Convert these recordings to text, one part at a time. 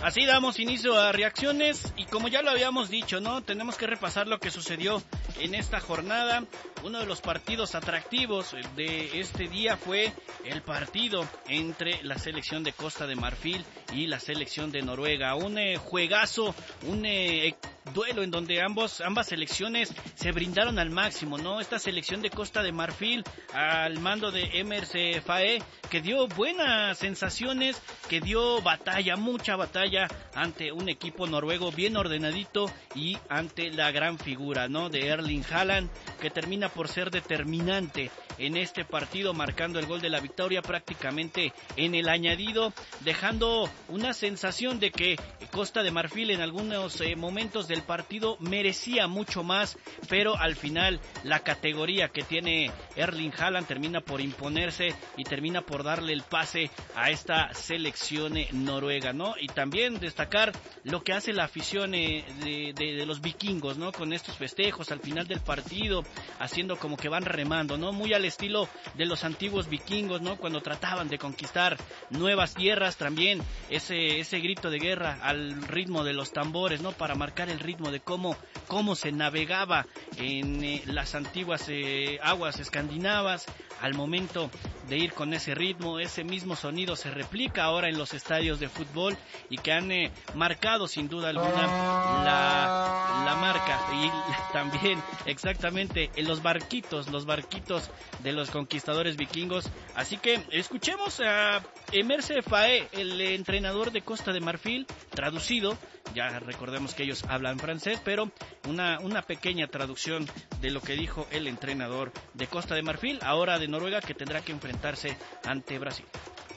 Así damos inicio a reacciones y como ya lo habíamos dicho, ¿no? Tenemos que repasar lo que sucedió en esta jornada. Uno de los partidos atractivos de este día fue el partido entre la selección de Costa de Marfil y la selección de Noruega. Un juegazo, un duelo en donde ambas selecciones se brindaron al máximo, ¿no? Esta selección de Costa de Marfil al mando de Emers Faé, que dio buenas sensaciones, que dio batalla, mucha batalla ante un equipo noruego bien ordenadito y ante la gran figura, ¿no? De Erling Haaland, que termina por ser determinante en este partido, marcando el gol de la victoria prácticamente en el añadido, dejando una sensación de que Costa de Marfil en algunos momentos del partido merecía mucho más, pero al final la categoría que tiene Erling Haaland termina por imponerse y termina por darle el pase a esta selección noruega, ¿no? Y también destacar lo que hace la afición de los vikingos, ¿no? Con estos festejos al final del partido, haciendo como que van remando, ¿no? Muy al estilo de los antiguos vikingos, ¿no? Cuando trataban de conquistar nuevas tierras, también ese grito de guerra al ritmo de los tambores, ¿no? Para marcar el ritmo de cómo se navegaba en las antiguas aguas escandinavas. Al momento de ir con ese ritmo, ese mismo sonido se replica ahora en los estadios de fútbol y que han marcado sin duda alguna la marca, y también exactamente en los barquitos de los conquistadores vikingos. Así que escuchemos a Emers Faé, el entrenador de Costa de Marfil, traducido. Ya recordemos que ellos hablan francés, pero una pequeña traducción de lo que dijo el entrenador de Costa de Marfil, ahora de Noruega, que tendrá que enfrentarse ante Brasil.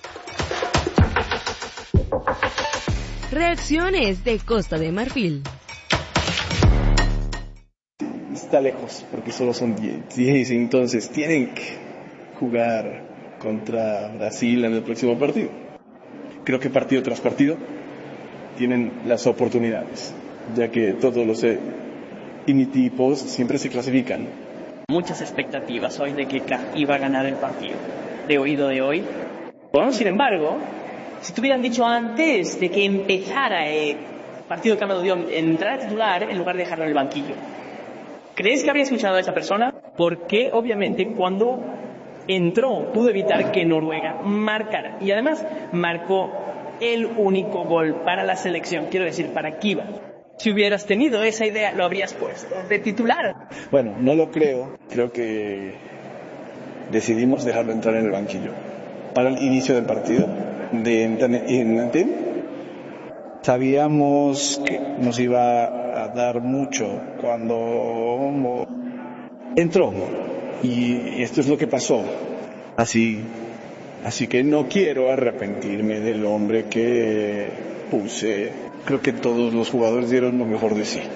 Reacciones de Costa de Marfil. Está lejos, porque solo son 10, entonces tienen que jugar contra Brasil en el próximo partido. Creo que partido tras partido tienen las oportunidades, ya que todos los equipos siempre se clasifican. Muchas expectativas hoy de que CAF iba a ganar el partido, de hoy. Bueno, sin embargo, si te hubieran dicho antes de que empezara el partido de cambio de Dios, entrar a titular en lugar de dejarlo en el banquillo, ¿crees que habría escuchado a esa persona? Porque obviamente cuando entró pudo evitar que Noruega marcara, y además marcó el único gol para la selección, quiero decir, para Kiva. Si hubieras tenido esa idea, lo habrías puesto de titular. Bueno, no lo creo. Creo que decidimos dejarlo entrar en el banquillo para el inicio del partido sabíamos que nos iba a dar mucho cuando entró, y esto es lo que pasó. Así que no quiero arrepentirme del hombre que puse. Creo que todos los jugadores dieron lo mejor de sí.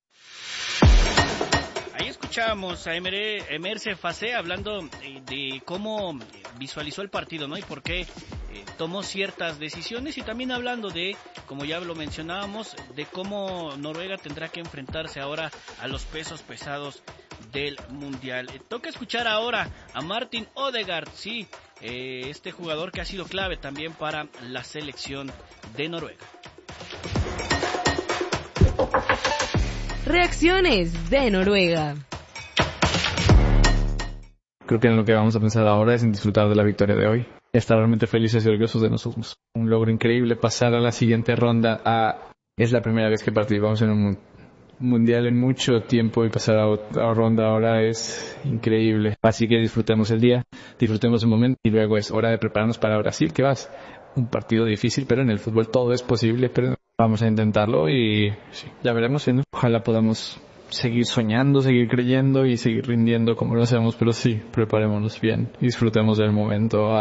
Ahí escuchábamos a Emers Faé hablando de cómo visualizó el partido, ¿no? Y por qué tomó ciertas decisiones, y también hablando de, como ya lo mencionábamos, de cómo Noruega tendrá que enfrentarse ahora a los pesos pesados del Mundial. Toca escuchar ahora a Martin Odegaard, sí, este jugador que ha sido clave también para la selección de Noruega. Reacciones de Noruega. Creo que en lo que vamos a pensar ahora es en disfrutar de la victoria de hoy. Estar realmente felices y orgullosos de nosotros. Un logro increíble, pasar a la siguiente ronda. Es la primera vez que participamos en un mundial en mucho tiempo, y pasar a otra ronda ahora es increíble. Así que disfrutemos el día, disfrutemos el momento, y luego es hora de prepararnos para Brasil, que vas un partido difícil, pero en el fútbol todo es posible, pero vamos a intentarlo y sí, ya veremos, ¿no? Ojalá podamos seguir soñando, seguir creyendo y seguir rindiendo como lo hacemos, pero sí, preparémonos bien y disfrutemos del momento.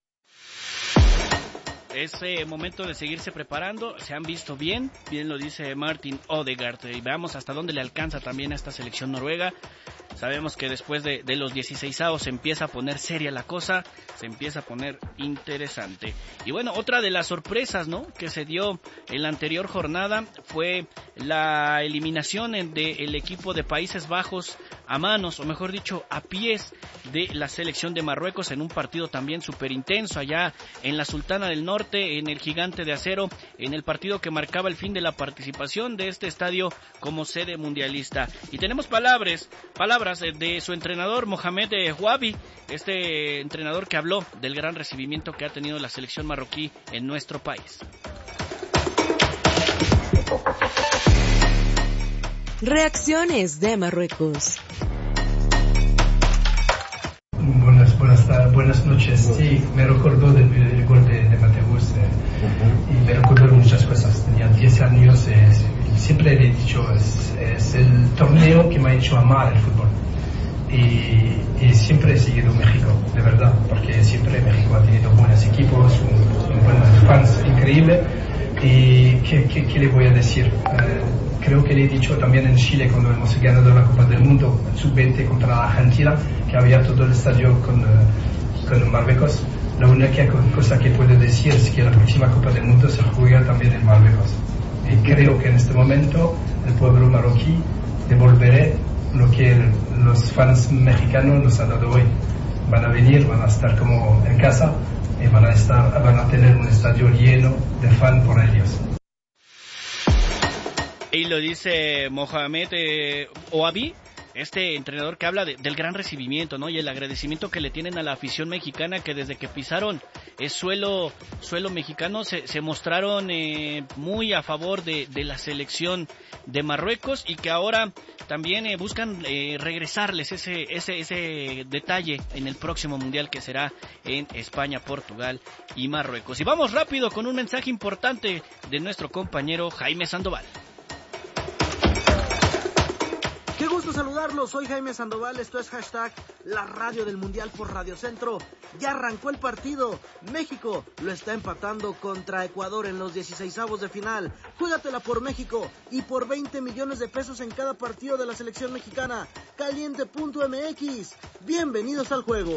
Ese momento de seguirse preparando, se han visto bien lo dice Martin Odegaard, y veamos hasta dónde le alcanza también a esta selección noruega. sabemos que después de los 16avos se empieza a poner seria la cosa, se empieza a poner interesante. Y bueno, otra de las sorpresas, ¿no?, que se dio en la anterior jornada fue la eliminación del equipo de Países Bajos a manos, o mejor dicho, a pies de la selección de Marruecos en un partido también súper intenso allá en la Sultana del Norte, en el Gigante de Acero, en el partido que marcaba el fin de la participación de este estadio como sede mundialista. Y tenemos palabras de su entrenador Mohamed Houabi, este entrenador que habló del gran recibimiento que ha tenido la selección marroquí en nuestro país. Reacciones de Marruecos. Buenas noches. Sí, me recordó del gol de Mateus y me recordó muchas cosas. Tenía 10 años y siempre le he dicho, es el torneo que me ha hecho amar el fútbol. Y siempre he seguido México, de verdad, porque siempre México ha tenido buenos equipos, buenos fans increíble. ¿Y qué le voy a decir? Creo que le he dicho también en Chile cuando hemos ganado la Copa del Mundo sub-20 contra la Argentina, que había todo el estadio con Marruecos. La única cosa que puedo decir es que la próxima Copa del Mundo se juega también en Marruecos. Y creo que en este momento el pueblo marroquí devolverá lo que los fans mexicanos nos han dado hoy. Van a venir, van a estar como en casa y van a tener un estadio lleno de fans por ellos. Y lo dice Mohamed Houabi, este entrenador que habla del gran recibimiento, ¿no?, y el agradecimiento que le tienen a la afición mexicana, que desde que pisaron suelo mexicano se mostraron muy a favor de la selección de Marruecos, y que ahora también buscan regresarles ese detalle en el próximo mundial, que será en España, Portugal y Marruecos. Y vamos rápido con un mensaje importante de nuestro compañero Jaime Sandoval. Qué gusto saludarlos, soy Jaime Sandoval, esto es hashtag la radio del mundial por Radio Centro. Ya arrancó el partido, México lo está empatando contra Ecuador en los 16avos de final. Júgatela por México y por 20 millones de pesos en cada partido de la selección mexicana. Caliente.mx, bienvenidos al juego.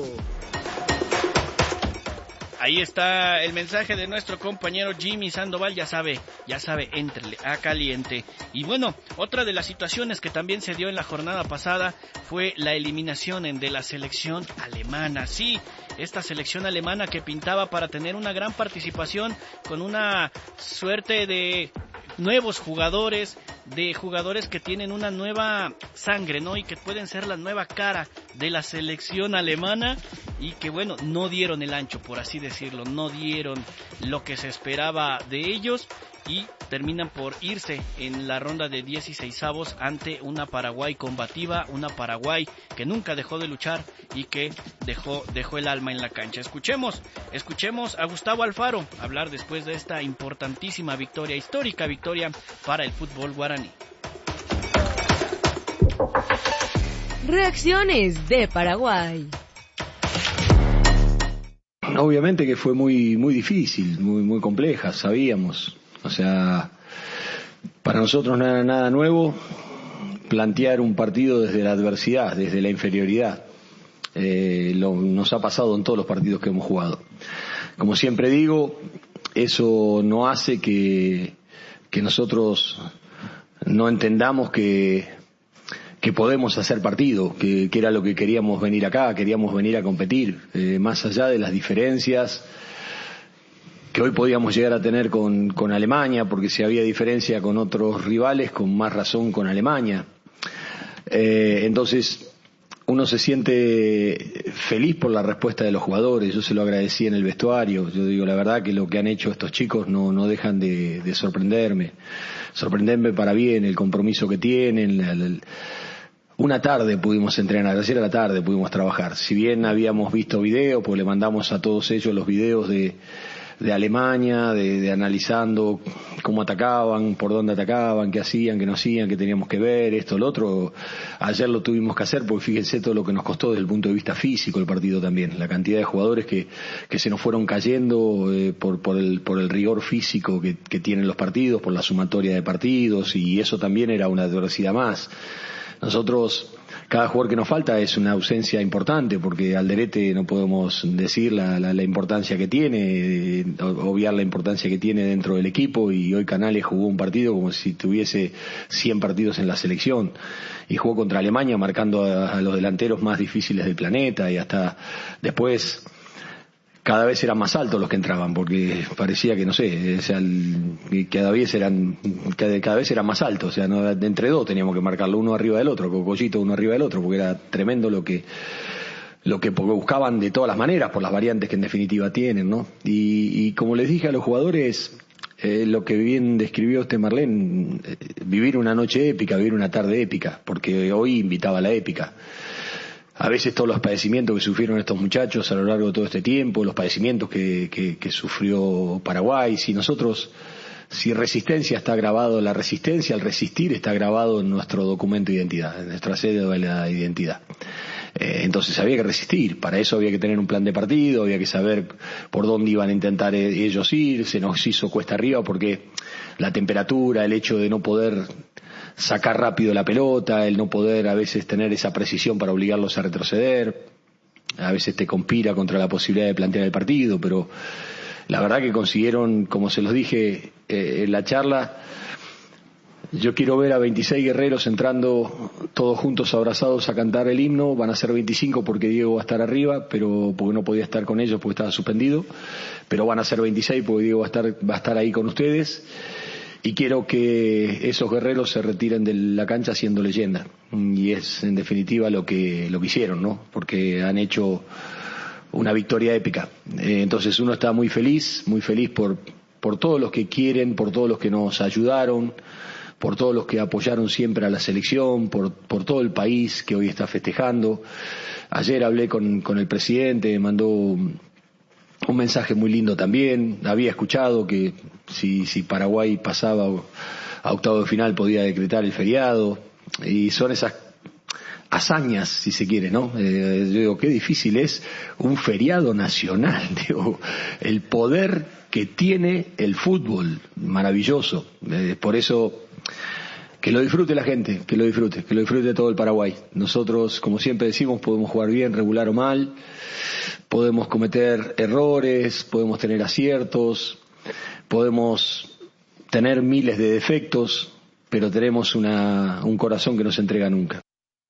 Ahí está el mensaje de nuestro compañero Jimmy Sandoval, ya sabe, éntrele a caliente. Y bueno, otra de las situaciones que también se dio en la jornada pasada fue la eliminación de la selección alemana. Sí, esta selección alemana que pintaba para tener una gran participación con una suerte de nuevos jugadores, de jugadores que tienen una nueva sangre, ¿no?, y que pueden ser la nueva cara de la selección alemana, y que bueno, no dieron el ancho, por así decirlo, no dieron lo que se esperaba de ellos, y terminan por irse en la ronda de 16avos ante una Paraguay combativa, una Paraguay que nunca dejó de luchar y que dejó el alma en la cancha. Escuchemos a Gustavo Alfaro hablar después de esta importantísima victoria, histórica victoria para el fútbol guaraní. Reacciones de Paraguay. Obviamente que fue muy difícil, muy compleja, sabíamos. O sea, para nosotros no era nada nuevo plantear un partido desde la adversidad, desde la inferioridad. Nos ha pasado en todos los partidos que hemos jugado. Como siempre digo, eso no hace que nosotros no entendamos que podemos hacer partido, que era lo que queríamos venir acá, queríamos venir a competir, más allá de las diferencias que hoy podíamos llegar a tener con Alemania, porque si había diferencia con otros rivales, con más razón con Alemania. Entonces, uno se siente feliz por la respuesta de los jugadores. Yo se lo agradecí en el vestuario. Yo digo, la verdad que lo que han hecho estos chicos no dejan de sorprenderme para bien, el compromiso que tienen. Una tarde pudimos entrenar, ayer a la tarde pudimos trabajar. Si bien habíamos visto videos, pues le mandamos a todos ellos los videos de Alemania, de analizando cómo atacaban, por dónde atacaban, qué hacían, qué no hacían, qué teníamos que ver, esto, lo otro. Ayer lo tuvimos que hacer porque fíjense todo lo que nos costó desde el punto de vista físico el partido también. La cantidad de jugadores que se nos fueron cayendo por el rigor físico que tienen los partidos, por la sumatoria de partidos, y eso también era una adversidad más. Nosotros, cada jugador que nos falta es una ausencia importante, porque Alderete no podemos decir la importancia que tiene, obviar la importancia que tiene dentro del equipo, y hoy Canales jugó un partido como si tuviese 100 partidos en la selección, y jugó contra Alemania marcando a los delanteros más difíciles del planeta, y hasta después cada vez eran más altos los que entraban, porque parecía que, no sé, o sea, cada vez eran más altos, o sea, no, entre dos teníamos que marcarlo, uno arriba del otro, Cocollito uno arriba del otro, porque era tremendo lo que porque buscaban de todas las maneras, por las variantes que en definitiva tienen, ¿no? Y como les dije a los jugadores, lo que bien describió Marlene, vivir una noche épica, vivir una tarde épica, porque hoy invitaba a la épica. A veces todos los padecimientos que sufrieron estos muchachos a lo largo de todo este tiempo, los padecimientos que sufrió Paraguay, si Resistencia está grabado, la resistencia, el resistir está grabado en nuestro documento de identidad, en nuestra cédula de la identidad. Entonces había que resistir, para eso había que tener un plan de partido, había que saber por dónde iban a intentar ellos ir, se nos hizo cuesta arriba porque la temperatura, el hecho de no poder sacar rápido la pelota, el no poder a veces tener esa precisión para obligarlos a retroceder, a veces te conspira contra la posibilidad de plantear el partido, pero la verdad que consiguieron, como se los dije en la charla, yo quiero ver a 26 guerreros entrando todos juntos abrazados a cantar el himno. Van a ser 25 porque Diego va a estar arriba, pero porque no podía estar con ellos porque estaba suspendido, pero van a ser 26 porque Diego va a estar ahí con ustedes. Y quiero que esos guerreros se retiren de la cancha siendo leyenda. Y es en definitiva lo que hicieron, ¿no? Porque han hecho una victoria épica. Entonces uno está muy feliz por todos los que quieren, por todos los que nos ayudaron, por todos los que apoyaron siempre a la selección, por todo el país que hoy está festejando. Ayer hablé con el presidente, me mandó un mensaje muy lindo también. Había escuchado que si Paraguay pasaba a octavo de final podía decretar el feriado, y son esas hazañas, si se quiere, ¿no? Yo digo, qué difícil es un feriado nacional, digo, el poder que tiene el fútbol, maravilloso. Por eso, que lo disfrute la gente, que lo disfrute todo el Paraguay. Nosotros, como siempre decimos, podemos jugar bien, regular o mal, podemos cometer errores, podemos tener aciertos, podemos tener miles de defectos, pero tenemos un corazón que no se entrega nunca.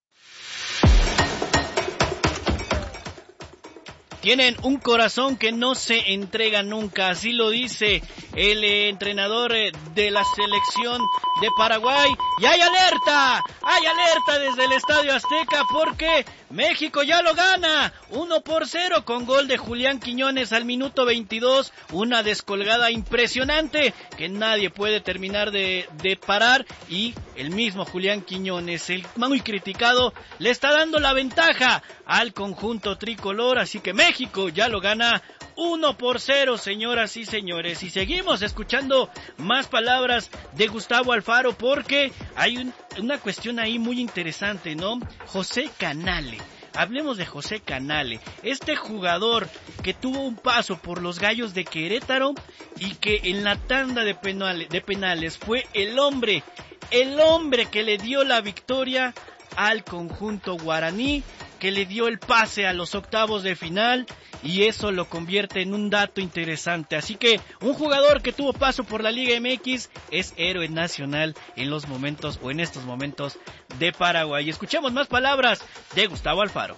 Tienen un corazón que no se entrega nunca, así lo dice el entrenador de la selección de Paraguay. Y hay alerta desde el Estadio Azteca porque México ya lo gana 1-0 con gol de Julián Quiñones al minuto 22, una descolgada impresionante que nadie puede terminar de parar, y el mismo Julián Quiñones, el muy criticado, le está dando la ventaja al conjunto tricolor, así que México ya lo gana 1-0, señoras y señores. Y seguimos escuchando más palabras de Gustavo Alfaro porque hay una cuestión ahí muy interesante, ¿no? José Canale. Hablemos de José Canale, este jugador que tuvo un paso por los Gallos de Querétaro y que en la tanda de penales fue el hombre que le dio la victoria al conjunto guaraní, que le dio el pase a los octavos de final, y eso lo convierte en un dato interesante. Así que un jugador que tuvo paso por la Liga MX es héroe nacional en estos momentos de Paraguay. Escuchemos más palabras de Gustavo Alfaro.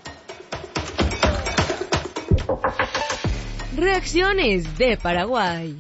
Reacciones de Paraguay.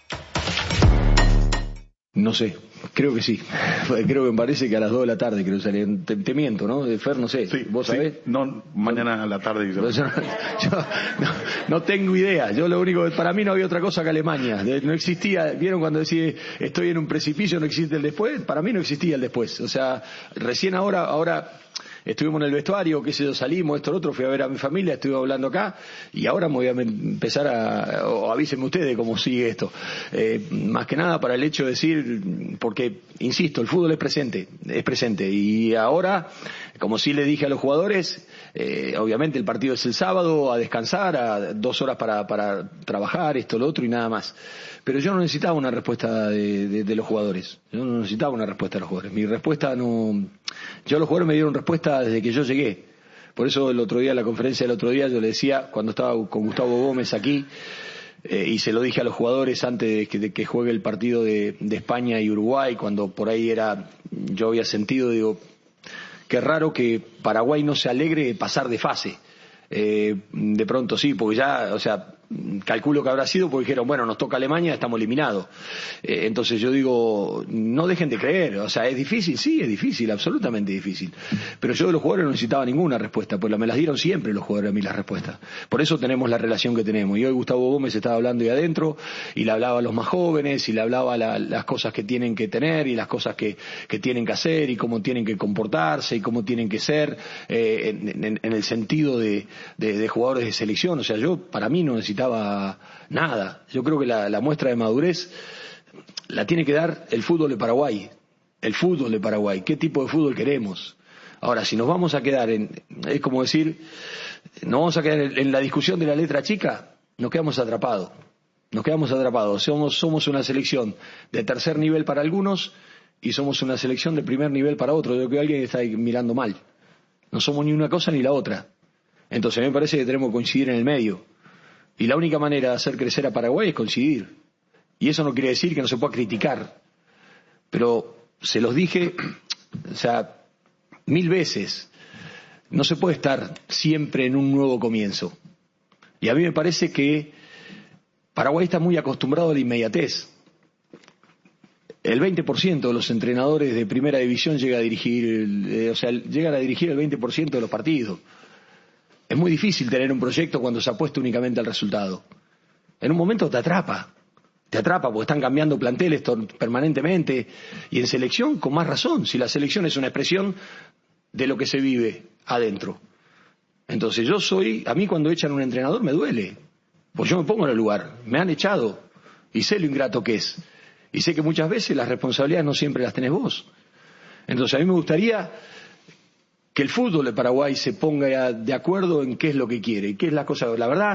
No sé, creo que sí. Creo que me parece que a las 2 de la tarde creo salir. Te miento, ¿no? Fer, no sé. Sí, ¿Vos sabés? No, mañana a la tarde. Yo no tengo idea. Yo lo único, para mí no había otra cosa que Alemania. No existía, ¿vieron cuando decís estoy en un precipicio, no existe el después? Para mí no existía el después. O sea, recién ahora estuvimos en el vestuario, qué sé yo, salimos, esto, lo otro, fui a ver a mi familia, estuve hablando acá, y ahora me voy a empezar o avísenme ustedes cómo sigue esto. Más que nada para el hecho de decir, porque, insisto, el fútbol es presente, y ahora, como sí le dije a los jugadores, obviamente el partido es el sábado, a descansar, a 2 horas para trabajar, esto, lo otro, y nada más. Pero yo no necesitaba una respuesta de los jugadores. Yo no necesitaba una respuesta de los jugadores. Mi respuesta Yo los jugadores me dieron respuesta desde que yo llegué. Por eso el otro día, en la conferencia del otro día, yo le decía, cuando estaba con Gustavo Gómez aquí, y se lo dije a los jugadores antes de que juegue el partido de España y Uruguay, cuando por ahí yo había sentido, digo, qué raro que Paraguay no se alegre de pasar de fase. De pronto sí, porque ya, o sea, calculo que habrá sido porque dijeron, bueno, nos toca Alemania, estamos eliminados. Entonces yo digo, no dejen de creer, o sea, ¿es difícil? Sí, es difícil, absolutamente difícil. Pero yo de los jugadores no necesitaba ninguna respuesta, pues me las dieron siempre los jugadores a mí las respuestas. Por eso tenemos la relación que tenemos. Y hoy Gustavo Gómez estaba hablando ahí adentro, y le hablaba a los más jóvenes, y le hablaba las cosas que tienen que tener, y las cosas que tienen que hacer, y cómo tienen que comportarse, y cómo tienen que ser, en el sentido de jugadores de selección. O sea, yo para mí no necesitaba nada. Yo creo que la muestra de madurez la tiene que dar el fútbol de Paraguay. El fútbol de Paraguay. ¿Qué tipo de fútbol queremos? Ahora, si nos vamos a quedar es como decir, nos vamos a quedar en la discusión de la letra chica, nos quedamos atrapados. Nos quedamos atrapados. Somos una selección de tercer nivel para algunos y somos una selección de primer nivel para otros. Yo creo que alguien está mirando mal. No somos ni una cosa ni la otra. Entonces a mí me parece que tenemos que coincidir en el medio. Y la única manera de hacer crecer a Paraguay es coincidir. Y eso no quiere decir que no se pueda criticar. Pero se los dije, o sea, 1000 veces. No se puede estar siempre en un nuevo comienzo. Y a mí me parece que Paraguay está muy acostumbrado a la inmediatez. El 20% de los entrenadores de primera división llegan a dirigir el 20% de los partidos. Es muy difícil tener un proyecto cuando se apuesta únicamente al resultado. En un momento te atrapa porque están cambiando planteles permanentemente, y en selección con más razón, si la selección es una expresión de lo que se vive adentro. Entonces a mí cuando echan a un entrenador me duele, pues yo me pongo en el lugar, me han echado y sé lo ingrato que es, y sé que muchas veces las responsabilidades no siempre las tenés vos. Entonces a mí me gustaría que el fútbol de Paraguay se ponga de acuerdo en qué es lo que quiere y qué es la cosa. La verdad,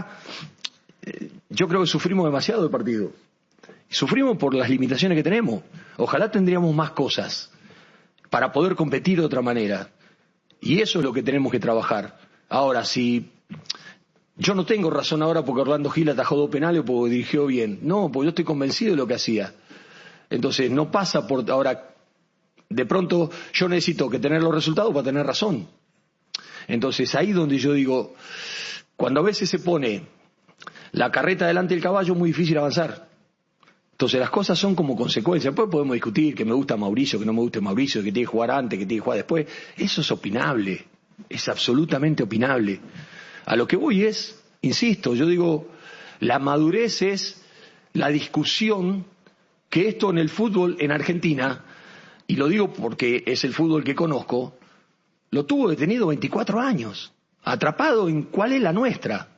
yo creo que sufrimos demasiado el partido. Sufrimos por las limitaciones que tenemos. Ojalá tendríamos más cosas para poder competir de otra manera. Y eso es lo que tenemos que trabajar. Ahora, si yo no tengo razón ahora porque Orlando Gil atajó 2 penales o porque dirigió bien. No, porque yo estoy convencido de lo que hacía. Entonces, no pasa por ahora. De pronto yo necesito que tener los resultados para tener razón. Entonces ahí donde yo digo, cuando a veces se pone la carreta delante del caballo es muy difícil avanzar. Entonces las cosas son como consecuencia. Después podemos discutir que me gusta Mauricio, que no me guste Mauricio, que tiene que jugar antes, que tiene que jugar después. Eso es opinable, es absolutamente opinable. A lo que voy es, insisto, yo digo, la madurez es la discusión que esto en el fútbol en Argentina, y lo digo porque es el fútbol que conozco, lo tuvo detenido 24 años, atrapado en cuál es la nuestra.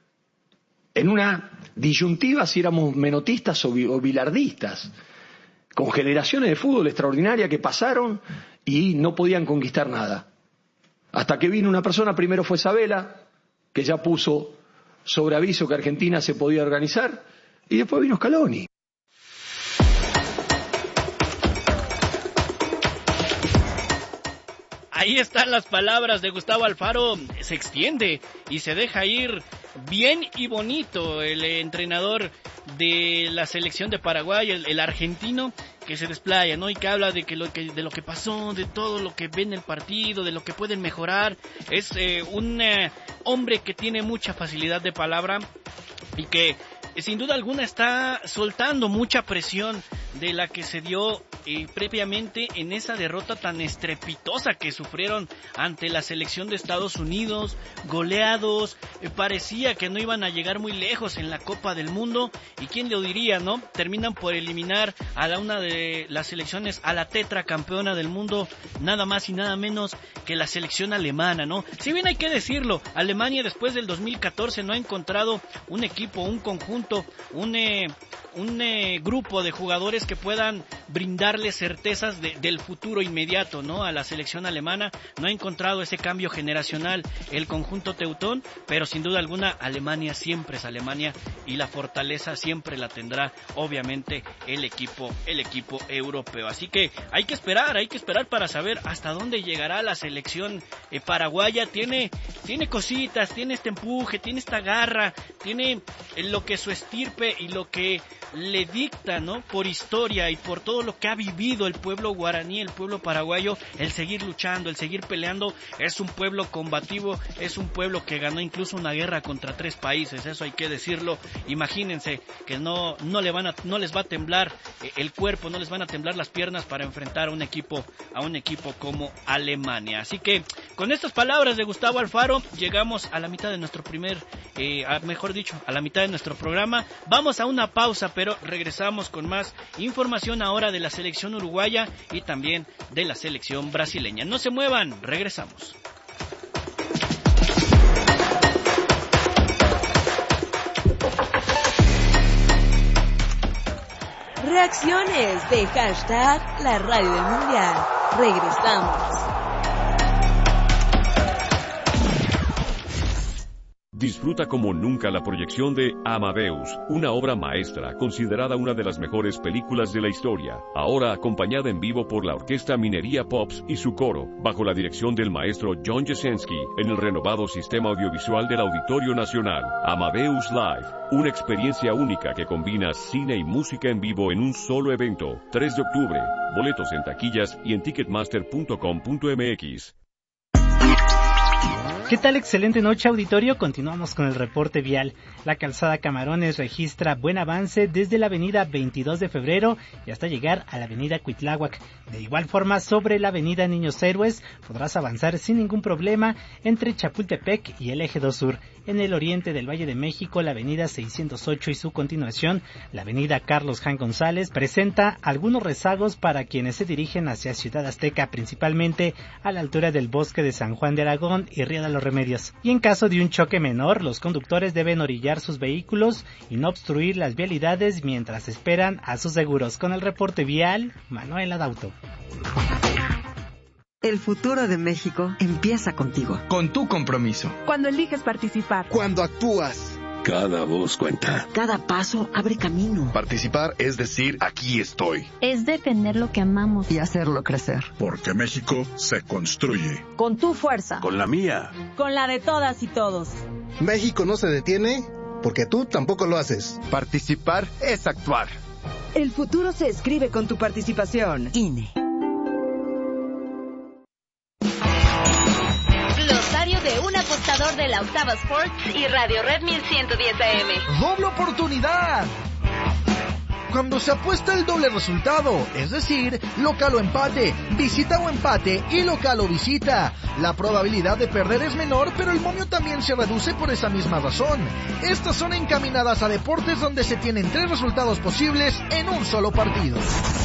En una disyuntiva si éramos menotistas o bilardistas, con generaciones de fútbol extraordinarias que pasaron y no podían conquistar nada. Hasta que vino una persona, primero fue Sabela, que ya puso sobre aviso que Argentina se podía organizar, y después vino Scaloni. Ahí están las palabras de Gustavo Alfaro. Se extiende y se deja ir bien y bonito el entrenador de la selección de Paraguay, el argentino, que se desplaya, ¿no? Y que habla de lo que pasó, de todo lo que ve en el partido, de lo que pueden mejorar. Es un hombre que tiene mucha facilidad de palabra y que sin duda alguna está soltando mucha presión de la que se dio previamente en esa derrota tan estrepitosa que sufrieron ante la selección de Estados Unidos, goleados, parecía que no iban a llegar muy lejos en la Copa del Mundo, y quién lo diría, ¿no? Terminan por eliminar a una de las selecciones, a la tetracampeona del mundo, nada más y nada menos que la selección alemana, ¿no? Si bien hay que decirlo, Alemania después del 2014 no ha encontrado un equipo, un conjunto, un grupo de jugadores que puedan brindarle certezas del futuro inmediato, ¿no? A la selección alemana. No ha encontrado ese cambio generacional el conjunto teutón, pero sin duda alguna Alemania siempre es Alemania y la fortaleza siempre la tendrá obviamente el equipo europeo. Así que hay que esperar para saber hasta dónde llegará la selección paraguaya. Tiene cositas, tiene este empuje, tiene esta garra, tiene lo que su estirpe y lo que le dicta, ¿no? Por historia y por todo lo que ha vivido el pueblo guaraní, el pueblo paraguayo, el seguir luchando, el seguir peleando. Es un pueblo combativo, es un pueblo que ganó incluso una guerra contra 3 países, eso hay que decirlo. Imagínense que no les va a temblar el cuerpo, no les van a temblar las piernas para enfrentar a un equipo como Alemania. Así que con estas palabras de Gustavo Alfaro llegamos a la mitad de nuestro a la mitad de nuestro programa. Vamos a una pausa, pero regresamos con más información ahora de la selección uruguaya y también de la selección brasileña. No se muevan, regresamos. Reacciones de hashtag La Radio del Mundial. Regresamos. Disfruta como nunca la proyección de Amadeus, una obra maestra considerada una de las mejores películas de la historia, ahora acompañada en vivo por la Orquesta Minería Pops y su coro, bajo la dirección del maestro John Jasenski, en el renovado sistema audiovisual del Auditorio Nacional. Amadeus Live, una experiencia única que combina cine y música en vivo en un solo evento. 3 de octubre, boletos en taquillas y en ticketmaster.com.mx. ¿Qué tal? Excelente noche, auditorio. Continuamos con el reporte vial. La calzada Camarones registra buen avance desde la avenida 22 de febrero y hasta llegar a la avenida Cuitláhuac. De igual forma, sobre la avenida Niños Héroes podrás avanzar sin ningún problema entre Chapultepec y el Eje 2 Sur. En el oriente del Valle de México, la avenida 608 y su continuación, la avenida Carlos Jan González, presenta algunos rezagos para quienes se dirigen hacia Ciudad Azteca, principalmente a la altura del Bosque de San Juan de Aragón y Río de los Remedios. Y en caso de un choque menor, los conductores deben orillar sus vehículos y no obstruir las vialidades mientras esperan a sus seguros. Con el reporte vial, Manuel Adauto. El futuro de México empieza contigo. Con tu compromiso. Cuando eliges participar. Cuando actúas. Cada voz cuenta. Cada paso abre camino. Participar es decir, aquí estoy. Es defender lo que amamos. Y hacerlo crecer. Porque México se construye. Con tu fuerza. Con la mía. Con la de todas y todos. México no se detiene porque tú tampoco lo haces. Participar es actuar. El futuro se escribe con tu participación. INE. De un apostador de la Octava Sports y Radio Red 1110 AM. ¡Doble oportunidad! Cuando se apuesta el doble resultado, es decir, local o empate, visita o empate y local o visita, la probabilidad de perder es menor, pero el momio también se reduce por esa misma razón. Estas son encaminadas a deportes donde se tienen 3 resultados posibles en un solo partido.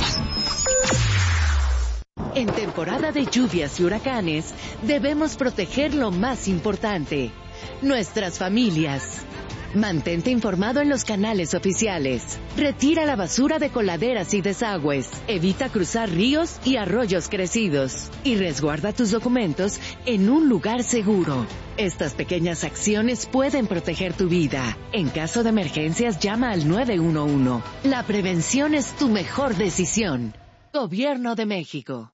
En temporada de lluvias y huracanes, debemos proteger lo más importante, nuestras familias. Mantente informado en los canales oficiales. Retira la basura de coladeras y desagües. Evita cruzar ríos y arroyos crecidos. Y resguarda tus documentos en un lugar seguro. Estas pequeñas acciones pueden proteger tu vida. En caso de emergencias, llama al 911. La prevención es tu mejor decisión. Gobierno de México.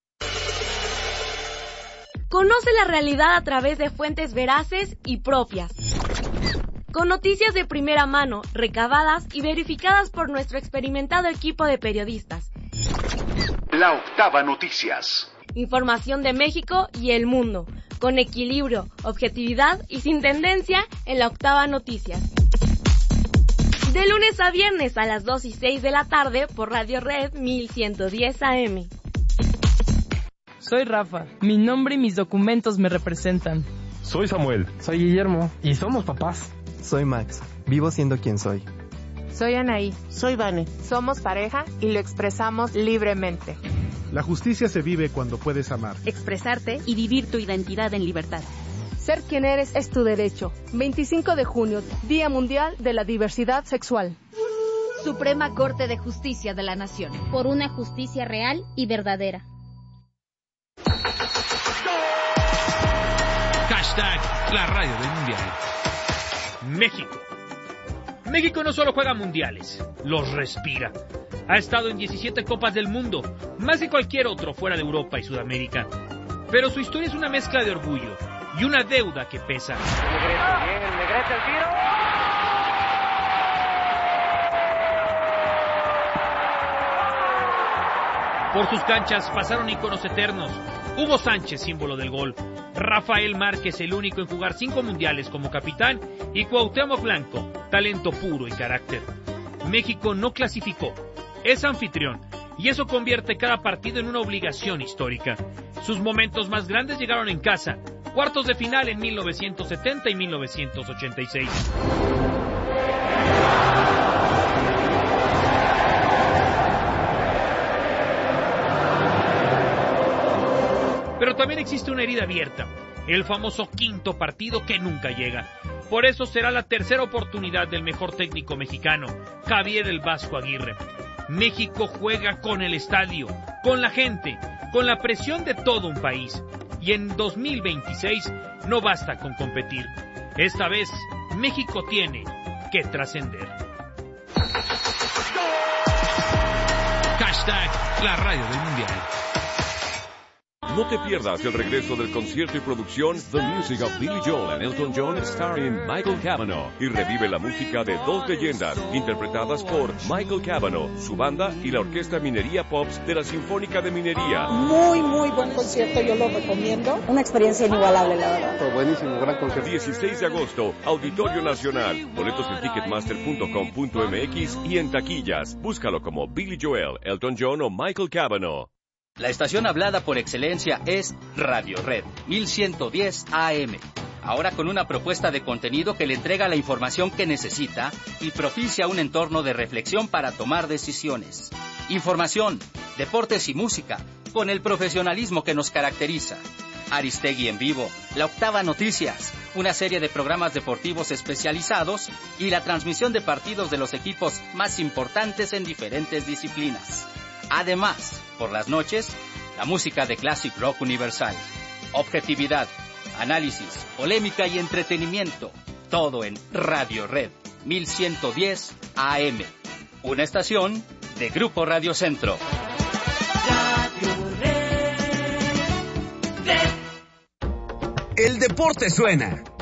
Conoce la realidad a través de fuentes veraces y propias. Con noticias de primera mano, recabadas y verificadas por nuestro experimentado equipo de periodistas. La Octava Noticias. Información de México y el mundo, con equilibrio, objetividad y sin tendencia en la Octava Noticias. De lunes a viernes a las 2 y 6 de la tarde por Radio Red 1110 AM. Soy Rafa. Mi nombre y mis documentos me representan. Soy Samuel. Soy Guillermo. Y somos papás. Soy Max. Vivo siendo quien soy. Soy Anaí. Soy Vane. Somos pareja y lo expresamos libremente. La justicia se vive cuando puedes amar, expresarte y vivir tu identidad en libertad. Ser quien eres es tu derecho. 25 de junio, Día Mundial de la Diversidad Sexual. Suprema Corte de Justicia de la Nación. Por una justicia real y verdadera. Hashtag la radio del mundial. México. México no solo juega mundiales, los respira. Ha estado en 17 Copas del Mundo, más que cualquier otro fuera de Europa y Sudamérica. Pero su historia es una mezcla de orgullo y una deuda que pesa. Negrete el tiro. Por sus canchas pasaron íconos eternos. Hugo Sánchez, símbolo del gol. Rafael Márquez, el único en jugar 5 mundiales como capitán. Y Cuauhtémoc Blanco, talento puro y carácter. México no clasificó, es anfitrión. Y eso convierte cada partido en una obligación histórica. Sus momentos más grandes llegaron en casa. Cuartos de final en 1970 y 1986. Pero también existe una herida abierta, el famoso quinto partido que nunca llega. Por eso será la tercera oportunidad del mejor técnico mexicano, Javier el Vasco Aguirre. México juega con el estadio, con la gente, con la presión de todo un país. Y en 2026 no basta con competir. Esta vez, México tiene que trascender. Hashtag la radio del mundial. No te pierdas el regreso del concierto y producción The Music of Billy Joel and Elton John starring Michael Cavanaugh, y revive la música de dos leyendas interpretadas por Michael Cavanaugh, su banda y la Orquesta Minería Pops de la Sinfónica de Minería. Muy buen concierto, yo lo recomiendo. Una experiencia inigualable, la verdad. Buenísimo, gran concierto. 16 de agosto, Auditorio Nacional. Boletos en ticketmaster.com.mx y en taquillas. Búscalo como Billy Joel, Elton John o Michael Cavanaugh. La estación hablada por excelencia es Radio Red 1110 AM. Ahora con una propuesta de contenido que le entrega la información que necesita y propicia un entorno de reflexión para tomar decisiones. Información, deportes y música, con el profesionalismo que nos caracteriza. Aristegui en vivo, La Octava Noticias, una serie de programas deportivos especializados y la transmisión de partidos de los equipos más importantes en diferentes disciplinas. Además, por las noches, la música de Classic Rock Universal. Objetividad, análisis, polémica y entretenimiento. Todo en Radio Red 1110 AM. Una estación de Grupo Radio Centro. El deporte suena.